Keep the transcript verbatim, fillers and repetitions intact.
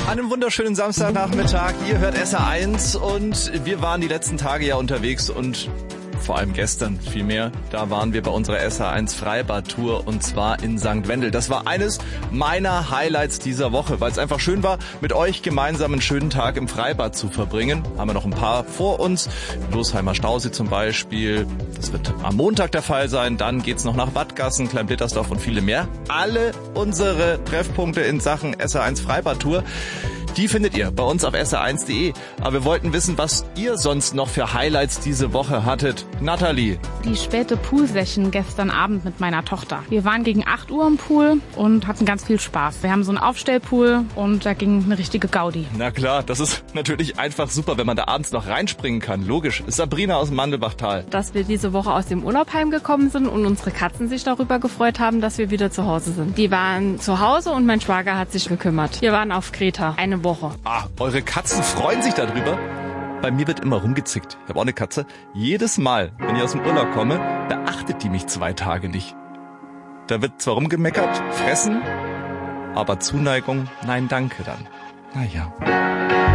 Einen wunderschönen Samstagnachmittag. Ihr hört S R eins und wir waren die letzten Tage ja unterwegs und vor allem gestern vielmehr. Da waren wir bei unserer S R eins Freibad-Tour und zwar in Sankt Wendel. Das war eines meiner Highlights dieser Woche, weil es einfach schön war, mit euch gemeinsam einen schönen Tag im Freibad zu verbringen. Haben wir noch ein paar vor uns. Losheimer Stausee zum Beispiel. Das wird am Montag der Fall sein. Dann geht's noch nach Wattgassen, Klein-Blittersdorf und viele mehr. Alle unsere Treffpunkte in Sachen S R eins Freibad-Tour, die findet ihr bei uns auf S R eins punkt de. Aber wir wollten wissen, was ihr sonst noch für Highlights diese Woche hattet. Nathalie. Die späte Pool-Session gestern Abend mit meiner Tochter. Wir waren gegen acht Uhr im Pool und hatten ganz viel Spaß. Wir haben so einen Aufstellpool und da ging eine richtige Gaudi. Na klar, das ist natürlich einfach super, wenn man da abends noch reinspringen kann. Logisch. Sabrina aus dem Mandelbachtal. Dass wir diese Woche aus dem Urlaub heimgekommen sind und unsere Katzen sich darüber gefreut haben, dass wir wieder zu Hause sind. Die waren zu Hause und mein Schwager hat sich gekümmert. Wir waren auf Kreta. Eine Woche. Ah, eure Katzen freuen sich darüber? Bei mir wird immer rumgezickt. Ich habe auch eine Katze. Jedes Mal, wenn ich aus dem Urlaub komme, beachtet die mich zwei Tage nicht. Da wird zwar rumgemeckert, fressen, aber Zuneigung, nein danke dann. Naja.